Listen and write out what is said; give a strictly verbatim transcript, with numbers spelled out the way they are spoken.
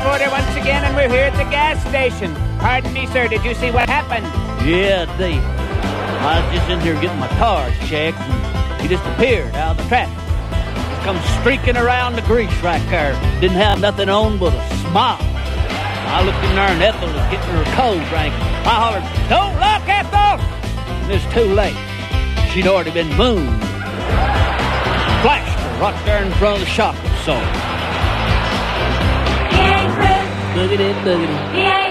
reporter once again, and we're here at the gas station. Pardon me, sir, did you see what happened? Yeah, I did. I was just in here getting my tires checked, and he just appeared out of the traffic. Just come streaking around the grease right there. Didn't have nothing on but a smile. I looked in there, and Ethel was getting her cold drink. I hollered, "Don't look, Ethel!" And it's too late. She'd already been mooned. Flashed her right there in front of the shop, so. He ain't through. Boogity, boogity. He ain't